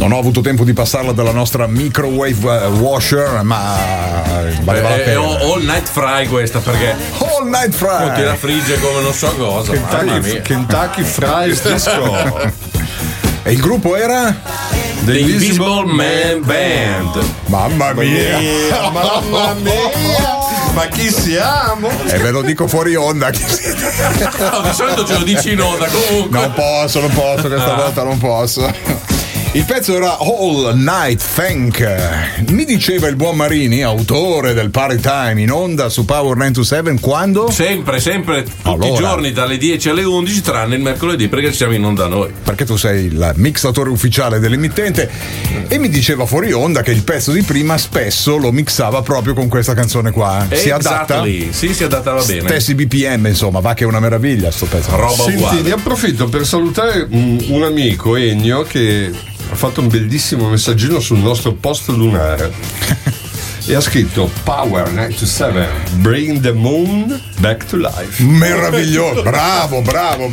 Non ho avuto tempo di passarla dalla nostra microwave washer, ma valeva la pena. All Night Fry questa, perché All Night Fry ti la frigge come non so cosa. Kentucky Fried Disco. E il gruppo era? The Invisible Man Band. Mamma mia. Mamma mia. Ma chi siamo? E ve lo dico fuori onda. No, di solito ce lo dici in onda comunque. Non posso, questa volta non posso. Il pezzo era All Night Thank. Mi diceva il buon Marini, autore del Party Time in onda su Power 927, quando? Sempre, tutti i giorni dalle 10 alle 11, tranne il mercoledì, perché siamo in onda noi. Perché tu sei il mixatore ufficiale dell'emittente. E mi diceva fuori onda che il pezzo di prima spesso lo mixava proprio con questa canzone qua. Si adatta? Sì, si adattava bene. Stessi BPM, insomma, va che è una meraviglia sto pezzo. Roba Senti, uguale. ne approfitto per salutare un amico, Ennio, che ha fatto un bellissimo messaggino sul nostro post lunare e ha scritto Power 927, bring the moon back to life. Meraviglioso, bravo.